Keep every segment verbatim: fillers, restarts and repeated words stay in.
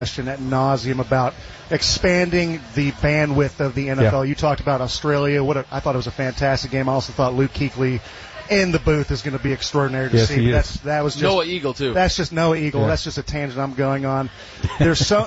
question ad nauseum about expanding the bandwidth of the N F L. Yeah. You talked about Australia. What a, I thought it was a fantastic game. I also thought Luke Kuechly in the booth is going to be extraordinary to yes, see. He is. That's, that was just Noah Eagle too. That's just Noah Eagle. Yeah. That's just a tangent I'm going on. There's so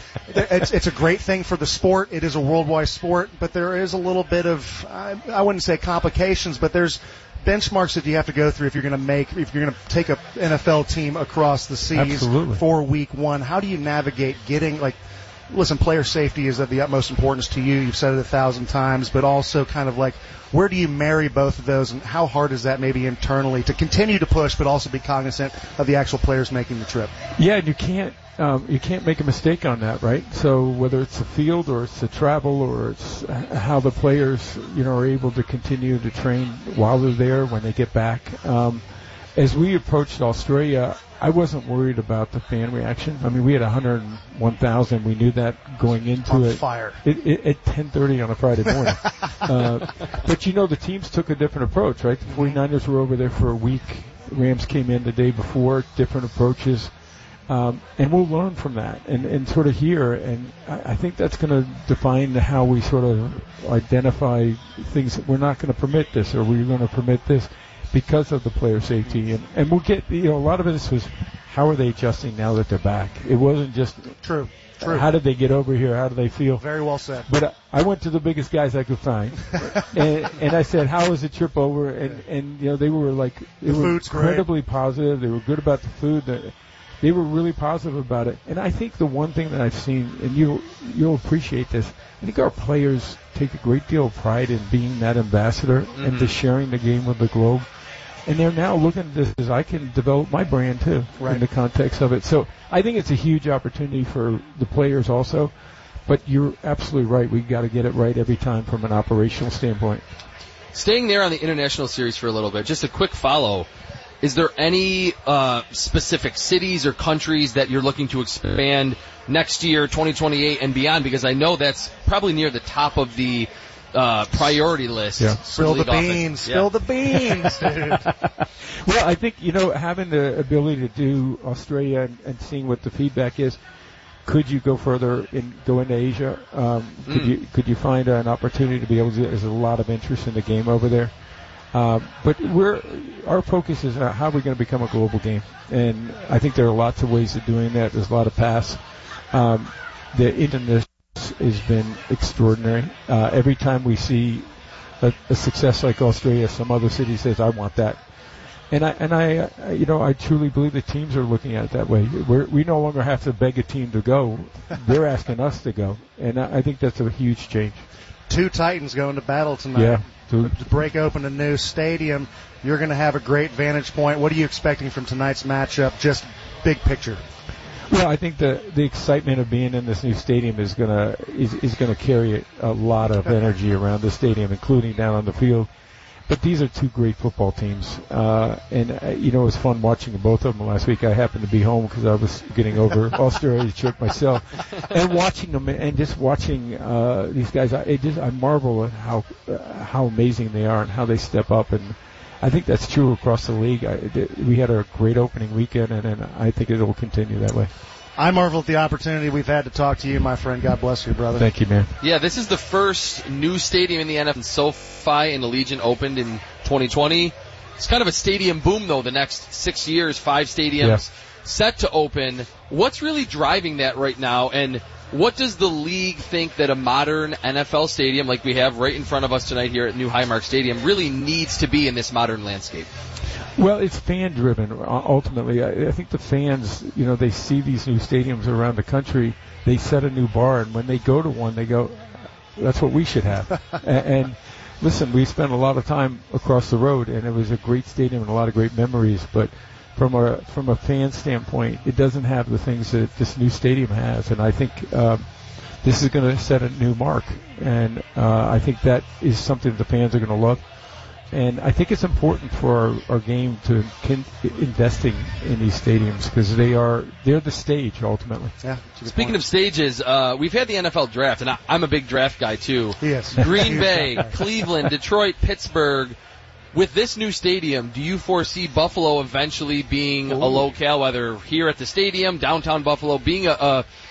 it's it's a great thing for the sport. It is a worldwide sport, but there is a little bit of I, I wouldn't say complications, but there's benchmarks that you have to go through if you're going to make if you're going to take a N F L team across the seas Absolutely. for week one. How do you navigate getting like? Listen, player safety is of the utmost importance to you. You've said it a thousand times, but also kind of like where do you marry both of those, and how hard is that maybe internally to continue to push, but also be cognizant of the actual players making the trip? Yeah, and you can't um, you can't make a mistake on that, right? So whether it's the field or it's the travel or it's how the players you know are able to continue to train while they're there when they get back. Um, as we approached Australia, I wasn't worried about the fan reaction. I mean, we had one hundred one thousand. We knew that going into On it. fire. It, it, at ten thirty on a Friday morning. uh, but, you know, the teams took a different approach, right? The 49ers were over there for a week. Rams came in the day before, different approaches. Um, and we'll learn from that and, and sort of hear. And I, I think that's going to define how we sort of identify things that we're not going to permit this or we're going to permit this. Because of the player safety, and, and we'll get, you know, a lot of this was how are they adjusting now that they're back? It wasn't just True. True. How did they get over here? How do they feel? Very well said. But uh, I went to the biggest guys I could find, and, and I said, "How was the trip over?" And and you know they were like, they The were food's incredibly positive. They were good about the food. They, they were really positive about it. And I think the one thing that I've seen, and you you'll appreciate this, I think our players take a great deal of pride in being that ambassador Mm-hmm. and to sharing the game with the globe. And they're now looking at this as I can develop my brand too Right. in the context of it. So I think it's a huge opportunity for the players also. But you're absolutely right. We've got to get it right every time from an operational standpoint. Staying there on the international series for a little bit, just a quick follow. Is there any uh, specific cities or countries that you're looking to expand next year, twenty twenty-eight and beyond? Because I know that's probably near the top of the uh, priority list. Yeah. Spill the beans. Spill Yeah. the beans, dude. Well, I think, you know, having the ability to do Australia and, and seeing what the feedback is, could you go further and go into Asia? Um, could Mm. you could you find an opportunity to be able to? There's a lot of interest in the game over there, uh, but we're our focus is uh, how are we going to become a global game, and I think there are lots of ways of doing that. There's a lot of paths. Um, the internet has been extraordinary. Uh, every time we see a, a success like Australia, some other city says, "I want that." And I, and I, uh, you know, I truly believe the teams are looking at it that way. We're, we no longer have to beg a team to go; they're asking us to go, and I, I think that's a huge change. Two Titans going to battle tonight. Yeah, to, To break open a new stadium, you're going to have a great vantage point. What are you expecting from tonight's matchup? Just big picture. well, I think the the excitement of being in this new stadium is gonna is, is gonna carry a lot of energy around the stadium, including down on the field. But these are two great football teams, uh, and uh, you know it was fun watching both of them last week. I happened to be home because I was getting over Australia trip myself, and watching them and just watching uh, these guys. I it just I marvel at how uh, how amazing they are and how they step up, and I think that's true across the league. I, th- we had a great opening weekend, and, and I think it will continue that way. I marvel at the opportunity we've had to talk to you, my friend. God bless you, brother. Thank you, man. Yeah, this is the first new stadium in the N F L. SoFi and Allegiant opened in twenty twenty. It's kind of a stadium boom, though, the next six years, five stadiums Yeah. set to open. What's really driving that right now, and what does the league think that a modern N F L stadium, like we have right in front of us tonight here at New Highmark Stadium, really needs to be in this modern landscape? Well, it's fan-driven, ultimately. I, I think the fans, you know, they see these new stadiums around the country. They set a new bar, and when they go to one, they go, that's what we should have. and, and listen, we spent a lot of time across the road, and it was a great stadium and a lot of great memories. But from a from a fan standpoint, it doesn't have the things that this new stadium has. And I think um, this is going to set a new mark. And uh, I think that is something that the fans are going to love. And I think it's important for our, our game to con- investing in these stadiums because they are they're the stage ultimately. Yeah. Speaking of stages, uh, we've had the N F L draft, and I, I'm a big draft guy too. Yes. Green Bay, Cleveland, Detroit, Pittsburgh. With this new stadium, do you foresee Buffalo eventually being Ooh. a locale, whether here at the stadium, downtown Buffalo, being a, a